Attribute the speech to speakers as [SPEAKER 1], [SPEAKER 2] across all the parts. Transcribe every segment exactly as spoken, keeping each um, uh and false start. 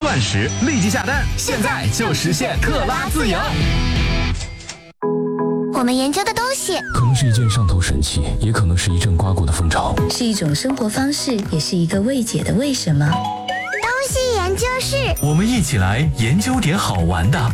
[SPEAKER 1] 钻石，立即下单，现在就实现克拉自由。
[SPEAKER 2] 我们研究的东西
[SPEAKER 3] 可能是一件上头神器，也可能是一阵刮过的风潮，
[SPEAKER 4] 是一种生活方式，也是一个未解的为什么。
[SPEAKER 2] 东西研究室，
[SPEAKER 5] 我们一起来研究点好玩的。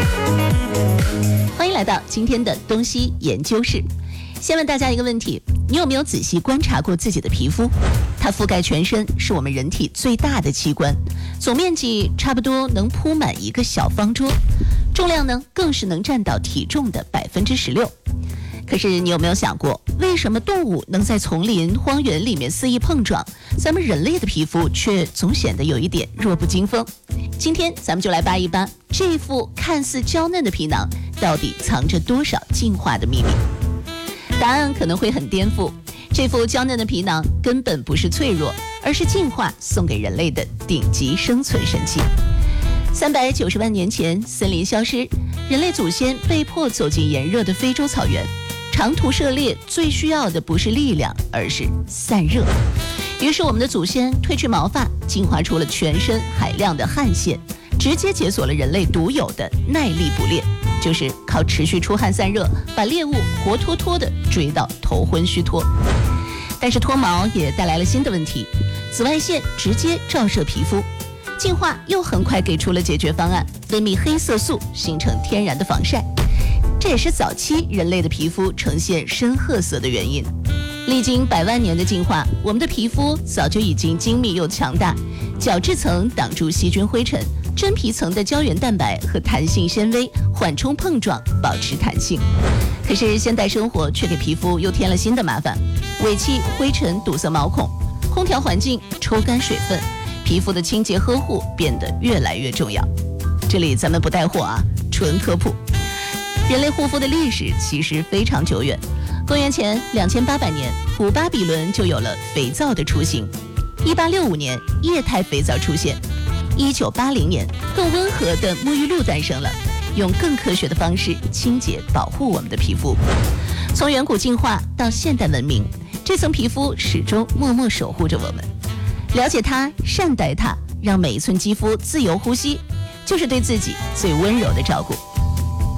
[SPEAKER 6] 欢迎来到今天的东西研究室。先问大家一个问题，你有没有仔细观察过自己的皮肤？它覆盖全身，是我们人体最大的器官，总面积差不多能铺满一个小方桌，重量呢更是能占到体重的百分之十六。可是你有没有想过，为什么动物能在丛林、荒原里面肆意碰撞，咱们人类的皮肤却总显得有一点弱不禁风？今天咱们就来扒一扒这副看似娇嫩的皮囊到底藏着多少进化的秘密。答案可能会很颠覆，这副娇嫩的皮囊根本不是脆弱，而是进化送给人类的顶级生存神器。三百九十万年前，森林消失，人类祖先被迫走进炎热的非洲草原。长途涉猎最需要的不是力量，而是散热。于是我们的祖先褪去毛发，进化出了全身海量的汗腺，直接解锁了人类独有的耐力捕猎，就是靠持续出汗散热，把猎物活脱脱地追到头昏虚脱。但是脱毛也带来了新的问题，紫外线直接照射皮肤，进化又很快给出了解决方案，分泌黑色素形成天然的防晒。这也是早期人类的皮肤呈现深褐色的原因。历经百万年的进化，我们的皮肤早就已经精密又强大，角质层挡住细菌灰尘，真皮层的胶原蛋白和弹性纤维缓冲碰撞，保持弹性。可是现代生活却给皮肤又添了新的麻烦，尾气、灰尘堵塞毛孔，空调环境抽干水分，皮肤的清洁呵护变得越来越重要。这里咱们不带货啊，纯科普。人类护肤的历史其实非常久远，公元前两千八百年，古巴比伦就有了肥皂的雏形。一八六五年，液态肥皂出现。一九八零年，更温和的沐浴露诞生了，用更科学的方式清洁保护我们的皮肤。从远古进化到现代文明，这层皮肤始终默默守护着我们。了解它，善待它，让每一寸肌肤自由呼吸，就是对自己最温柔的照顾。